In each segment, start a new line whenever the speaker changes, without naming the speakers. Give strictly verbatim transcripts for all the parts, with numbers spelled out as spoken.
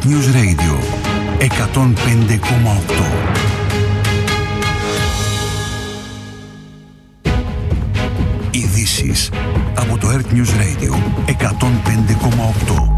News Radio εκατόν πέντε κόμμα οκτώ. Ειδήσεις από το Earth News Radio εκατόν πέντε κόμμα οκτώ.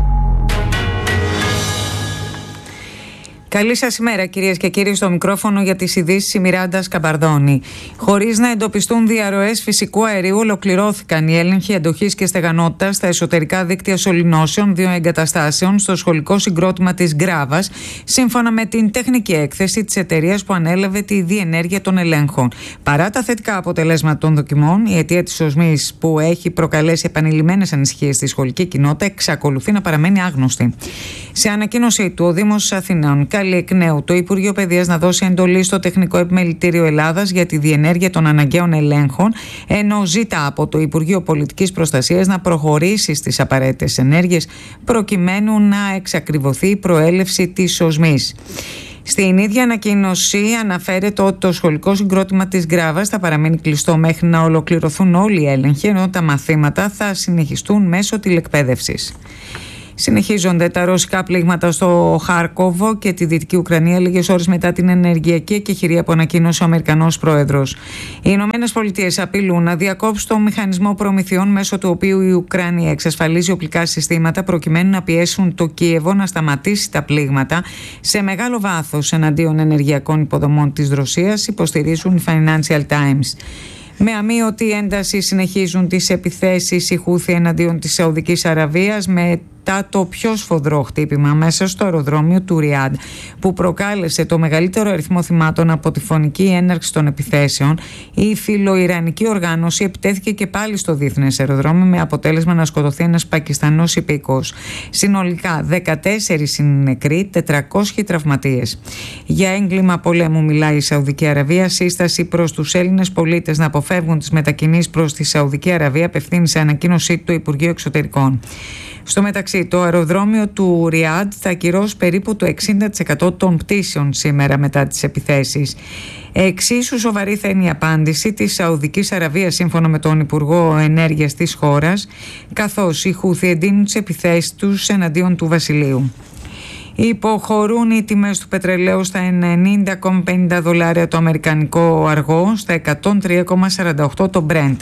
Καλή σας ημέρα, κυρίες και κύριοι, στο μικρόφωνο για τις ειδήσεις η Μιράντα Σκαμπαρδόνη. Χωρίς να εντοπιστούν διαρροές φυσικού αερίου, ολοκληρώθηκαν οι έλεγχοι αντοχής και στεγανότητας στα εσωτερικά δίκτυα σωληνώσεων δύο εγκαταστάσεων στο σχολικό συγκρότημα της Γκράβας, σύμφωνα με την τεχνική έκθεση της εταιρείας που ανέλαβε τη διενέργεια των ελέγχων. Παρά τα θετικά αποτελέσματα των δοκιμών, η αιτία της οσμής, που έχει προκαλέσει επανειλημμένες ανησυχίες στη σχολική κοινότητα, εξακολουθεί να παραμένει άγνωστη. Σε ανακοίνωσή του, ο Δήμος Αθηνών καλεί εκ νέου το Υπουργείο Παιδείας να δώσει εντολή στο Τεχνικό Επιμελητήριο Ελλάδας για τη διενέργεια των αναγκαίων ελέγχων, ενώ ζητά από το Υπουργείο Πολιτικής Προστασίας να προχωρήσει στις απαραίτητες ενέργειες προκειμένου να εξακριβωθεί η προέλευση της οσμής. Στην ίδια ανακοίνωση αναφέρεται ότι το σχολικό συγκρότημα της Γκράβας θα παραμείνει κλειστό μέχρι να ολοκληρωθούν όλοι οι έλεγχοι, ενώ τα μαθήματα θα συνεχιστούν μέσω τηλεκπαίδευσης. Συνεχίζονται τα ρωσικά πλήγματα στο Χάρκοβο και τη Δυτική Ουκρανία λίγες ώρες μετά την ενεργειακή εκεχηρία που ανακοίνωσε ο Αμερικανός πρόεδρος. Οι Ηνωμένες Πολιτείες απειλούν να διακόψουν το μηχανισμό προμηθειών μέσω του οποίου η Ουκρανία εξασφαλίζει οπλικά συστήματα προκειμένου να πιέσουν το Κίεβο να σταματήσει τα πλήγματα σε μεγάλο βάθος εναντίον ενεργειακών υποδομών της Ρωσίας, υποστηρίζουν οι Financial Times. Με αμείωτη ένταση συνεχίζουν τις επιθέσεις οι Χούθι εναντίον της Σαουδικής Αραβίας, μετά το πιο σφοδρό χτύπημα μέσα στο αεροδρόμιο του Ριάντ, που προκάλεσε το μεγαλύτερο αριθμό θυμάτων από τη φωνική έναρξη των επιθέσεων. Η φιλοϊρανική οργάνωση επιτέθηκε και πάλι στο διεθνές αεροδρόμιο, με αποτέλεσμα να σκοτωθεί ένας Πακιστανός υπηκός. Συνολικά δεκατέσσερις είναι νεκροί, τετρακόσιοι τραυματίες. Για έγκλημα πολέμου μιλάει η Σαουδική Αραβία. Σύσταση προς τους Έλληνες πολίτες να αποφεύγουν τις μετακινήσεις προς τη Σαουδική Αραβία απευθύνει σε ανακοίνωσή του το Υπουργείο Εξωτερικών. Στο μεταξύ, το αεροδρόμιο του Ριάντ θα ακυρώσει περίπου το εξήντα τοις εκατό των πτήσεων σήμερα μετά τις επιθέσεις. Εξίσου σοβαρή θα είναι η απάντηση της Σαουδικής Αραβίας, σύμφωνα με τον Υπουργό Ενέργειας της χώρας, καθώς οι Χούθι εντείνουν τις επιθέσεις τους εναντίον του Βασιλείου. Υποχωρούν οι τιμές του πετρελαίου στα ενενήντα κόμμα πενήντα δολάρια το αμερικανικό αργό, στα εκατόν τρία κόμμα σαράντα οκτώ το Brent.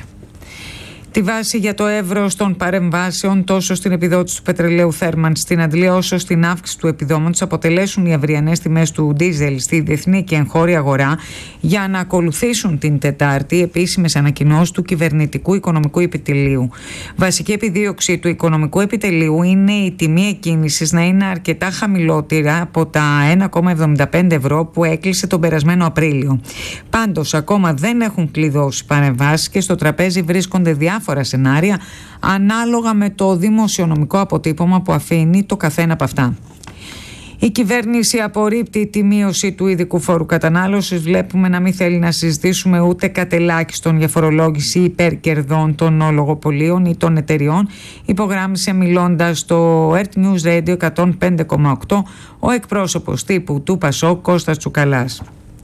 Τη βάση για το εύρος των παρεμβάσεων τόσο στην επιδότηση του πετρελαίου θέρμανσης στην Αντλία όσο στην αύξηση του επιδόματος αποτελέσουν οι αυριανές τιμές του ντίζελ στη διεθνή και εγχώρια αγορά, για να ακολουθήσουν την Τετάρτη επίσημες ανακοινώσεις του Κυβερνητικού Οικονομικού Επιτελείου. Βασική επιδίωξη του Οικονομικού Επιτελείου είναι η τιμή εκκίνησης να είναι αρκετά χαμηλότερη από τα ένα κόμμα εβδομήντα πέντε ευρώ που έκλεισε τον περασμένο Απρίλιο. Πάντως, ακόμα δεν έχουν κλειδώσει παρεμβάσεις και στο τραπέζι βρίσκονται διάφορα σενάρια ανάλογα με το δημοσιονομικό αποτύπωμα που αφήνει το καθένα από αυτά. Η κυβέρνηση απορρίπτει τη μείωση του ειδικού φόρου κατανάλωσης. Βλέπουμε να μην θέλει να συζητήσουμε ούτε κατ' ελάχιστον για φορολόγηση υπερκερδών των ολογοπολίων ή των εταιριών, υπογράμμισε μιλώντας στο Earth News Radio εκατόν πέντε κόμμα οκτώ ο εκπρόσωπος τύπου του Πασόκ Κώστας Τσουκαλάς.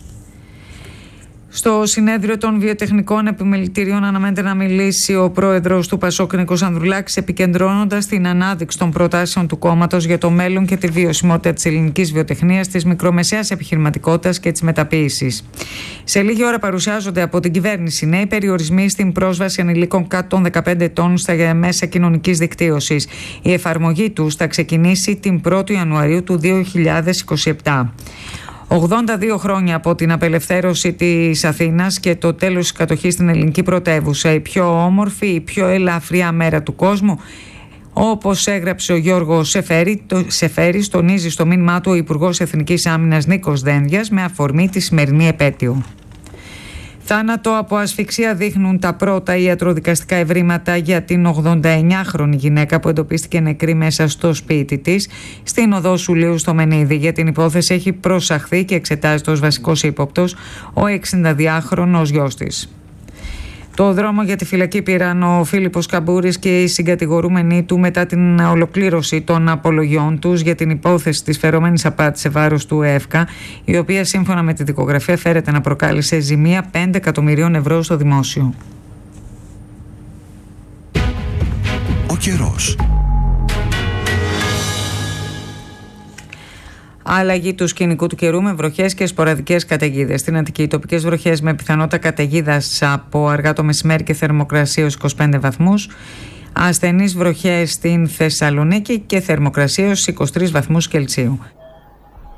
Στο συνέδριο των βιοτεχνικών επιμελητηρίων αναμένεται να μιλήσει ο πρόεδρος του Πασόκ Νίκος Ανδρουλάκης, επικεντρώνοντας την ανάδειξη των προτάσεων του κόμματος για το μέλλον και τη βιωσιμότητα της ελληνικής βιοτεχνίας, της μικρομεσαίας επιχειρηματικότητας και της μεταποίησης. Σε λίγη ώρα παρουσιάζονται από την κυβέρνηση νέοι περιορισμοί στην πρόσβαση ανηλίκων κάτω των δεκαπέντε ετών στα μέσα κοινωνικής δικτύωσης. Η εφαρμογή τους θα ξεκινήσει την πρώτη Ιανουαρίου του δύο χιλιάδες είκοσι επτά. ογδόντα δύο χρόνια από την απελευθέρωση της Αθήνας και το τέλος της κατοχής στην ελληνική πρωτεύουσα, η πιο όμορφη, η πιο ελαφριά μέρα του κόσμου, όπως έγραψε ο Γιώργος Σεφέρη, το, Σεφέρης, τονίζει στο μήνυμά του ο Υπουργός Εθνικής Άμυνας Νίκος Δένδιας με αφορμή τη σημερινή επέτειο. Θάνατο από ασφυξία δείχνουν τα πρώτα ιατροδικαστικά ευρήματα για την ογδονταεννιάχρονη γυναίκα που εντοπίστηκε νεκρή μέσα στο σπίτι της στην οδό Σουλίου στο Μενίδη. Για την υπόθεση έχει προσαχθεί και εξετάζεται ως βασικός ύποπτος ο εξηνταδυάχρονος γιος της. Το δρόμο για τη φυλακή πήραν ο Φίλιππος Καμπούρης και οι συγκατηγορούμενοι του μετά την ολοκλήρωση των απολογιών τους για την υπόθεση της φερόμενης απάτης σε βάρος του ΕΦΚΑ, η οποία σύμφωνα με τη δικογραφία φέρεται να προκάλεσε ζημία πέντε εκατομμυρίων ευρώ στο δημόσιο.
Ο καιρός.
Αλλαγή του σκηνικού του καιρού με βροχές και σποραδικές καταιγίδες. Στην Αττική, τοπικές βροχές με πιθανότητα καταιγίδας από αργά το μεσημέρι και θερμοκρασία ως είκοσι πέντε βαθμούς. Ασθενείς βροχές στην Θεσσαλονίκη και θερμοκρασία ως είκοσι τρεις βαθμούς Κελσίου.